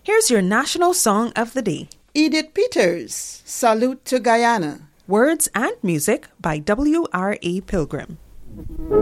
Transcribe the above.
Here's your national song of the day. Edith Peters, Salute to Guyana. Words and music by W.R.A. Pilgrim.